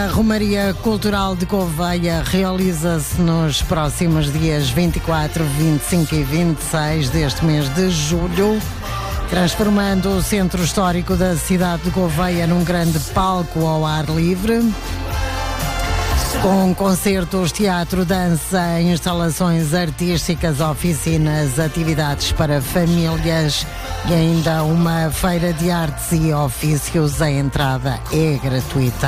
A Romaria Cultural de Gouveia realiza-se nos próximos dias 24, 25 e 26 deste mês de julho, transformando o centro histórico da cidade de Gouveia num grande palco ao ar livre, com concertos, teatro, dança, instalações artísticas, oficinas, atividades para famílias e ainda uma feira de artes e ofícios. A entrada é gratuita.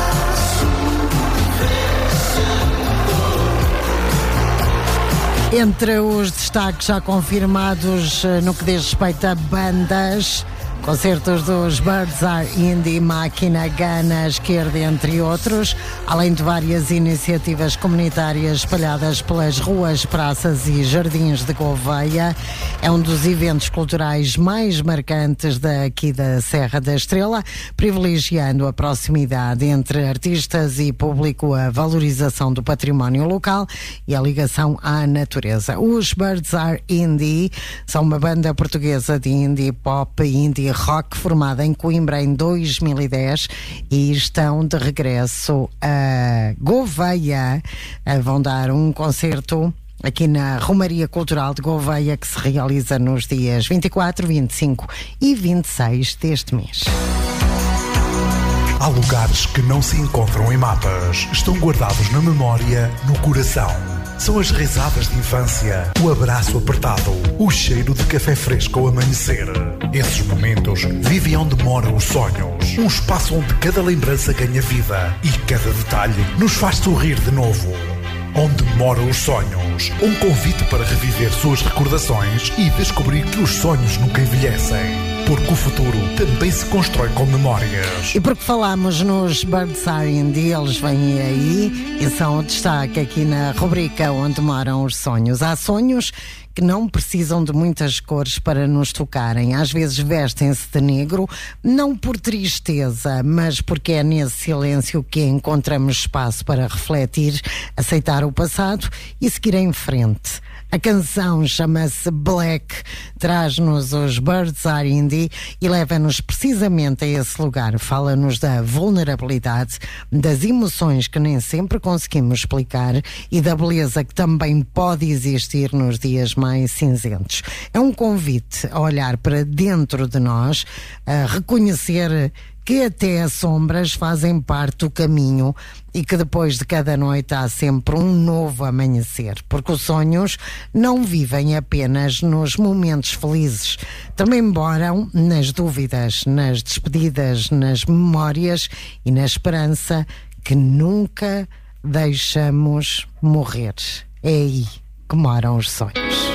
Entre os destaques já confirmados no que diz respeito a bandas, concertos dos Birds Are Indie, Máquina, Gana, Esquerda, entre outros, além de várias iniciativas comunitárias espalhadas pelas ruas, praças e jardins de Gouveia. É um dos eventos culturais mais marcantes daqui da Serra da Estrela, privilegiando a proximidade entre artistas e público, a valorização do património local e a ligação à natureza. Os Birds Are Indie são uma banda portuguesa de indie pop e indie rock formada em Coimbra em 2010 e estão de regresso a Gouveia. Vão dar um concerto aqui na Romaria Cultural de Gouveia, que se realiza nos dias 24, 25 e 26 deste mês. Há lugares que não se encontram em mapas, estão guardados na memória, no coração. São as risadas de infância, o abraço apertado, o cheiro de café fresco ao amanhecer. Esses momentos vivem onde moram os sonhos. Um espaço onde cada lembrança ganha vida e cada detalhe nos faz sorrir de novo. Onde moram os sonhos. Um convite para reviver suas recordações e descobrir que os sonhos nunca envelhecem. Porque o futuro também se constrói com memórias. E porque falamos nos Birds Are Indie, eles vêm aí e são o destaque aqui na rubrica Onde Moram os Sonhos. Há sonhos que não precisam de muitas cores para nos tocarem. Às vezes vestem-se de negro, não por tristeza, mas porque é nesse silêncio que encontramos espaço para refletir, aceitar o passado e seguir em frente. A canção chama-se Black, traz-nos os Birds Are Indie e leva-nos precisamente a esse lugar. Fala-nos da vulnerabilidade, das emoções que nem sempre conseguimos explicar e da beleza que também pode existir nos dias mais cinzentos. É um convite a olhar para dentro de nós, a reconhecer que até as sombras fazem parte do caminho e que depois de cada noite há sempre um novo amanhecer, porque os sonhos não vivem apenas nos momentos felizes, também moram nas dúvidas, nas despedidas, nas memórias e na esperança que nunca deixamos morrer. É aí que moram os sonhos.